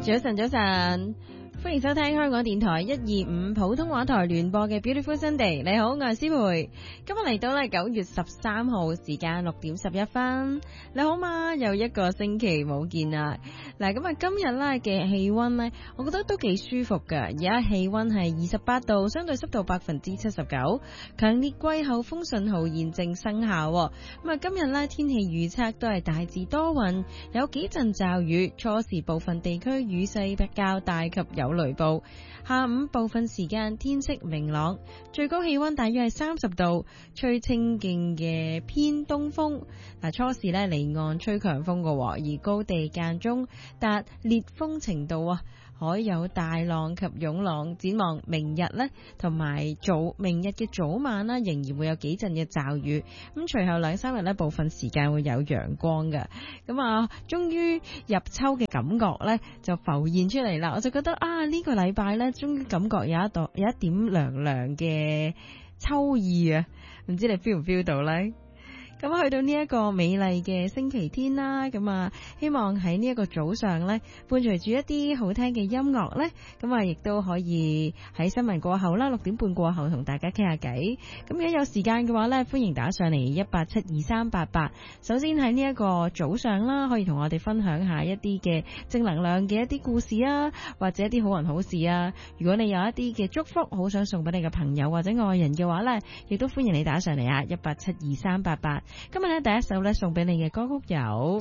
早晨，早晨，歡迎收聽香港電台125普通話台聯播嘅 Beautiful Sunday。你好，我係思培。今日嚟到咧9月13號，時間6點11分。你好嘛？又一個星期冇見啦。嗱，咁啊，今日咧嘅氣溫呢，我覺得都幾舒服噶。而家氣溫係28度，相對濕度79%，強烈季候風信號現正生效。咁啊，今日咧天氣預測都係大致多雲，有幾陣驟雨，初時部分地區雨勢比較大及有雷暴，下午部分時間天色明朗，最高氣溫大約係30度，吹清勁嘅偏東風。嗱，初時咧離岸吹強風嘅，而高地間中達烈風程度啊，海有大浪及湧浪。展望明日呢，同埋明日嘅早晚啦，仍然會有幾陣嘅驟雨。咁隨後2-3日呢，部分時間會有陽光嘅。咁啊，終於入秋嘅感覺呢，就浮現出嚟啦。我就覺得啊，呢個禮拜呢，終於感覺有一點涼涼嘅秋意啊！唔知你 feel 唔 feel 到呢？咁去到呢一個美麗嘅星期天啦，咁啊，希望喺呢一個早上呢，伴隨住一啲好聽嘅音樂呢，咁啊，亦都可以喺新聞過後啦，6點半過後同大家傾下偈。咁如果有時間嘅話呢，歡迎打上嚟1872388。首先喺呢一個早上啦，可以同我哋分享下一啲嘅正能量嘅一啲故事啊，或者一啲好人好事啊。如果你有一啲嘅祝福好想送俾你嘅朋友或者愛人嘅話呢，亦都歡迎你打上嚟啊，1872388。今日咧第一首咧送俾你嘅歌曲有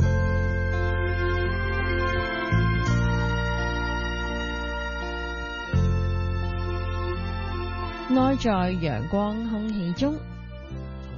愛在陽光空氣中。